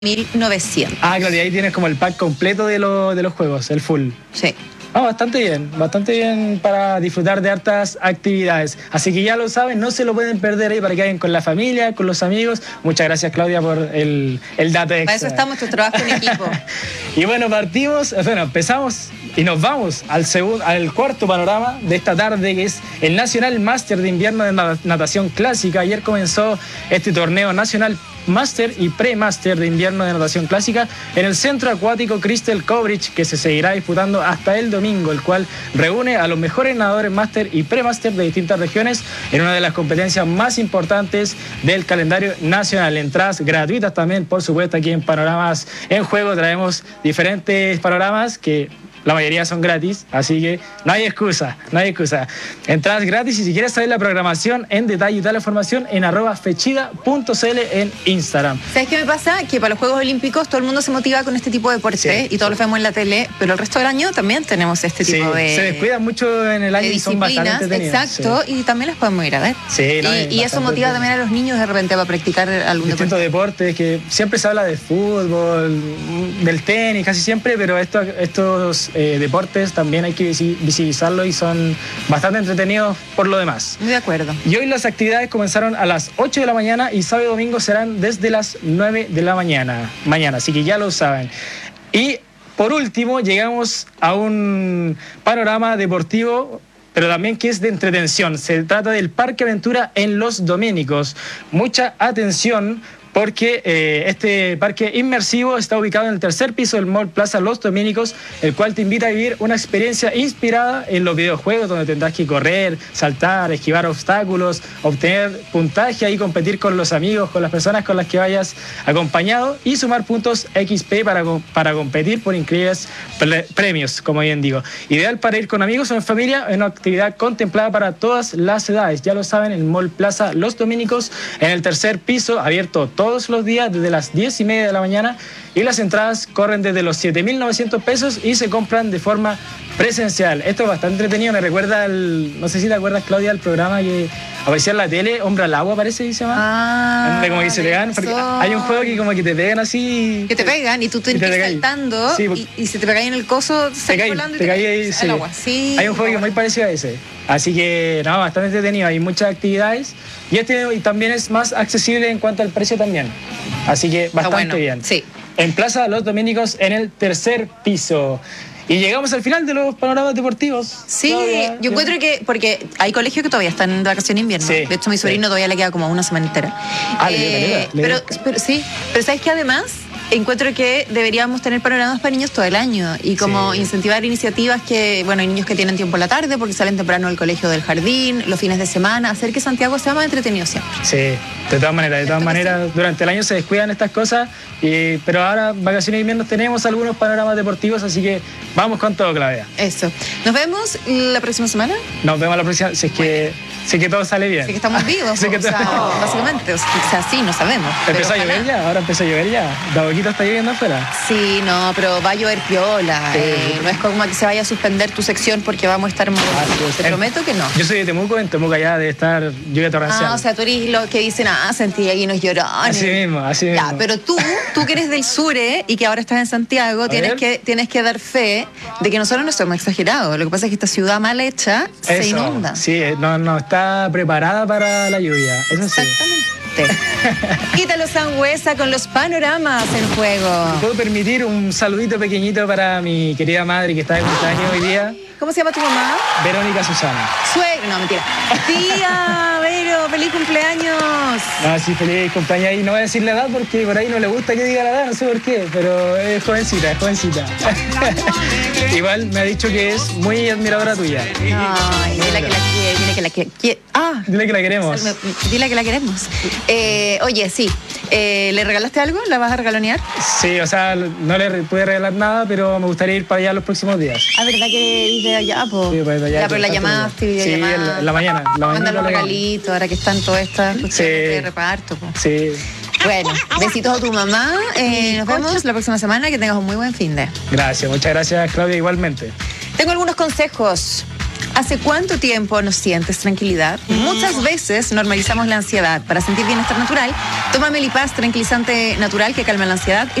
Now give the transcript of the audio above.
1.900. Ah, claro, y ahí tienes como el pack completo de los juegos, el full. Sí. Bastante bien para disfrutar de hartas actividades. Así que ya lo saben, no se lo pueden perder ahí para que vayan con la familia, con los amigos. Muchas gracias, Claudia, por el dato extra. Para eso estamos, tu trabajo en equipo. Y bueno, empezamos y nos vamos al cuarto panorama de esta tarde, que es el Nacional Máster de Invierno de Natación Clásica. Ayer comenzó este torneo nacional Máster y Pre-Máster de Invierno de Natación Clásica en el Centro Acuático Crystal Cobridge, que se seguirá disputando hasta el domingo, el cual reúne a los mejores nadadores Máster y Pre-Máster de distintas regiones en una de las competencias más importantes del calendario nacional. Entradas gratuitas también, por supuesto. Aquí en Panoramas en Juego traemos diferentes panoramas que la mayoría son gratis, así que no hay excusa. Entradas gratis, y si quieres saber la programación en detalle y toda la información en @fechida.cl en Instagram. ¿Sabes qué me pasa? Que para los Juegos Olímpicos todo el mundo se motiva con este tipo de deporte, sí, y todos los vemos en la tele, pero el resto del año también tenemos este tipo de... se descuidan mucho en el año y son bastante entretenidas. Exacto, sí. Y también las podemos ir a ver. Sí, y eso motiva también a los niños de repente para practicar algún distintos deportes, que siempre se habla de fútbol, del tenis, casi siempre, pero estos deportes también hay que visibilizarlos y son bastante entretenidos por lo demás. Muy de acuerdo. Y hoy las actividades comenzaron a las 8 de la mañana y sábado y domingo serán desde las 9 de la mañana, así que ya lo saben. Y por último llegamos a un panorama deportivo, pero también que es de entretención. Se trata del Parque Aventura en Los Doménicos. Mucha atención, porque este parque inmersivo está ubicado en el tercer piso del Mall Plaza Los Doménicos, el cual te invita a vivir una experiencia inspirada en los videojuegos, donde tendrás que correr, saltar, esquivar obstáculos, obtener puntaje y competir con los amigos, con las personas con las que vayas acompañado, y sumar puntos XP para competir por increíbles premios, como bien digo. Ideal para ir con amigos o en familia, es una actividad contemplada para todas las edades. Ya lo saben, el Mall Plaza Los Doménicos, en el tercer piso, abierto todos los días desde las 10:30 de la mañana, y las entradas corren desde los 7.900 pesos y se compran de forma presencial. Esto es bastante entretenido, me recuerda no sé si te acuerdas, Claudia, el programa que aparecía en la tele, Hombre al Agua, parece que se llama. Donde como que se pegan, porque hay un juego que como que te pegan así. Que te pegan y tú te estás saltando, sí, y si te pegáis en el coso, te caes al agua. Sí, hay un juego que es muy parecido a ese. Así que, bastante entretenido, hay muchas actividades. Y también es más accesible en cuanto al precio también. Así que bastante bien. Sí. En Plaza Los Doménicos, en el tercer piso. Y llegamos al final de los panoramas deportivos. Sí, yo encuentro que, porque hay colegios que todavía están en vacaciones de invierno. Sí, de hecho, mi sobrino todavía le queda como una semana entera. Pero ¿sabes qué? Además, encuentro que deberíamos tener panoramas para niños todo el año y como incentivar iniciativas que, hay niños que tienen tiempo en la tarde porque salen temprano del colegio, del jardín, los fines de semana, hacer que Santiago sea más entretenido siempre. Sí, de todas maneras, durante el año se descuidan estas cosas, pero ahora, vacaciones de invierno, tenemos algunos panoramas deportivos, así que vamos con todo, Claudia. Eso. ¿Nos vemos la próxima semana? Nos vemos la próxima, si es que todo sale bien. Si es que estamos vivos, básicamente. O sea, sí, no sabemos. ¿Empezó a llover ya? ¿Ahora empezó a llover ya? ¿De poquito está lloviendo afuera? Sí, no, pero va a llover piola. No es como que se vaya a suspender tu sección porque vamos a estar mojados. Te prometo que no. Yo soy de Temuco, en Temuco ya debe estar lluvia torrencial. O sea, tú eres los que dicen, sentí aquí nos lloró. Así mismo. Ya, pero tú que eres del sur y que ahora estás en Santiago, tienes que dar fe de que nosotros no somos exagerados. Lo que pasa es que esta ciudad mal hecha se inunda. Sí, no está preparada para la lluvia. Eso sí. Exactamente. Ítalo Sangüesa con los panoramas en juego. ¿Me puedo permitir un saludito pequeñito para mi querida madre que está de cumpleaños hoy día? ¿Cómo se llama tu mamá? Verónica Susana. No, mentira. Tía, Vero, feliz cumpleaños. Sí, feliz cumpleaños. Y no voy a decir la edad porque por ahí no le gusta que diga la edad, no sé por qué, pero es jovencita. Igual me ha dicho que es muy admiradora tuya. Ay, dile que la quiere, dile que la queremos. Dile que la queremos. Oye, sí. ¿Le regalaste algo? ¿La vas a regalonear? Sí, o sea, no le pude regalar nada, pero me gustaría ir para allá los próximos días. ¿Verdad que dice allá, po? Sí, para allá. Ya, pero la llamaste, videollamada. Sí, en la mañana. Manda los regalitos, ahora que están todas estas cuestiones de reparto, po. Sí. Bueno, besitos a tu mamá. Nos vemos la próxima semana. Que tengas un muy buen fin de. Gracias, muchas gracias, Claudia, igualmente. Tengo algunos consejos ¿Hace cuánto tiempo no sientes tranquilidad? Muchas veces normalizamos la ansiedad. Para sentir bienestar natural, toma Melipaz, tranquilizante natural que calma la ansiedad